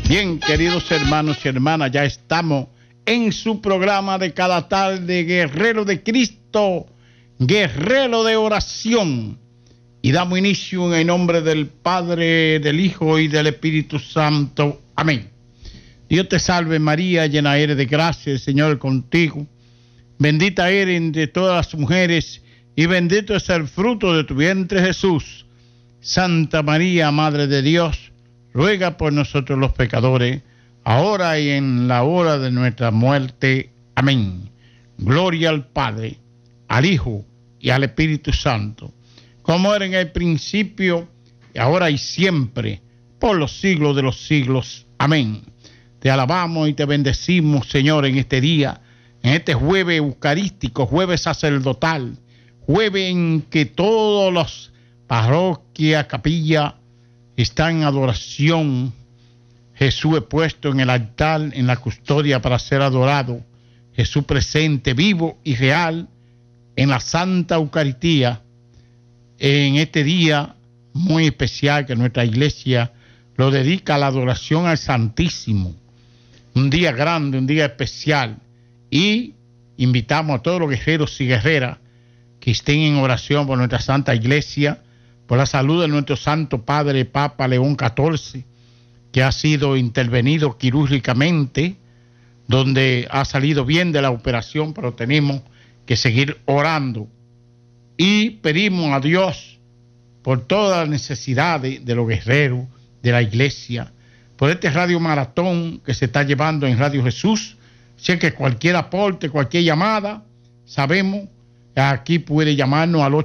Bien, queridos hermanos y hermanas, ya estamos en su programa de cada tarde, Guerrero de Cristo, Guerrero de Oración. Y damos inicio en el nombre del Padre, del Hijo y del Espíritu Santo. Amén. Dios te salve María, llena eres de gracia, el Señor es contigo. Bendita eres entre todas las mujeres y bendito es el fruto de tu vientre Jesús. Santa María, Madre de Dios, ruega por nosotros los pecadores, ahora y en la hora de nuestra muerte. Amén. Gloria al Padre, al Hijo y al Espíritu Santo, como era en el principio, y ahora y siempre, por los siglos de los siglos. Amén. Te alabamos y te bendecimos, Señor, en este día, en este jueves eucarístico, jueves sacerdotal, jueves en que todas las parroquias, capillas, están en adoración. Jesús es puesto en el altar, en la custodia para ser adorado. Jesús presente, vivo y real en la Santa Eucaristía, en este día muy especial que nuestra iglesia lo dedica a la adoración al Santísimo. Un día grande, un día especial. Y invitamos a todos los guerreros y guerreras que estén en oración por nuestra Santa Iglesia, por la salud de nuestro Santo Padre, Papa León XIV, que ha sido intervenido quirúrgicamente, donde ha salido bien de la operación, pero tenemos que seguir orando. Y pedimos a Dios por todas las necesidades de los guerreros, de la iglesia, por este radio maratón que se está llevando en Radio Jesús. Sé que cualquier aporte, cualquier llamada, sabemos, aquí puede llamarnos al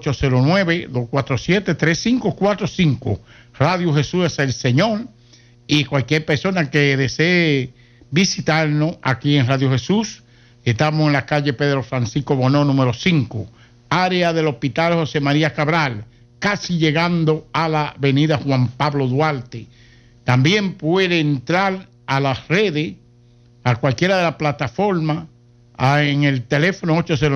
809-247-3545. Radio Jesús es el Señor. Y cualquier persona que desee visitarnos aquí en Radio Jesús, estamos en la calle Pedro Francisco Bonó, número 5, área del Hospital José María Cabral, casi llegando a la avenida Juan Pablo Duarte. También puede entrar a las redes, a cualquiera de las plataformas, en el teléfono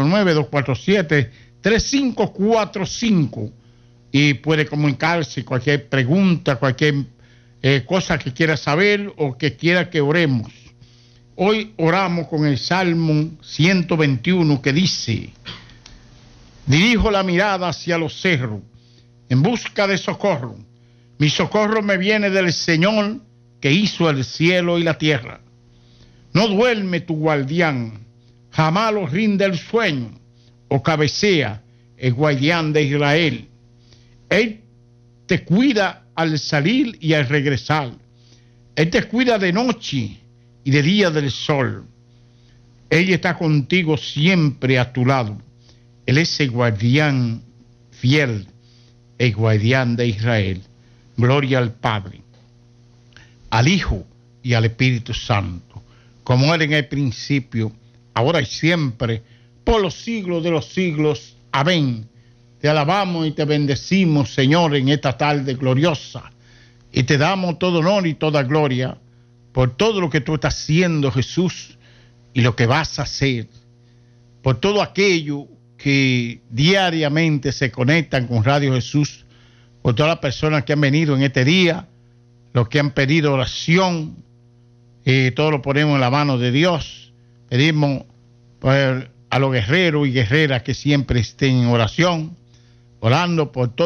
809-247-3545, y puede comunicarse cualquier pregunta, cualquier cosa que quiera saber o que quiera que oremos. Hoy oramos con el Salmo 121 que dice: dirijo la mirada hacia los cerros en busca de socorro. Mi socorro me viene del Señor que hizo el cielo y la tierra. No duerme tu guardián, jamás lo rinde el sueño, o cabecea el guardián de Israel. Él te cuida al salir y al regresar. Él te cuida de noche y de día del sol. Él está contigo siempre a tu lado. Él es el guardián fiel, el guardián de Israel. Gloria al Padre, al Hijo y al Espíritu Santo, como era en el principio, ahora y siempre, por los siglos de los siglos. Amén. Te alabamos y te bendecimos, Señor, en esta tarde gloriosa. Y te damos todo honor y toda gloria por todo lo que tú estás haciendo, Jesús, y lo que vas a hacer. Por todo aquello que diariamente se conectan con Radio Jesús, por todas las personas que han venido en este día, los que han pedido oración, todo lo ponemos en la mano de Dios. Pedimos a los guerreros y guerreras que siempre estén en oración, orando por todo.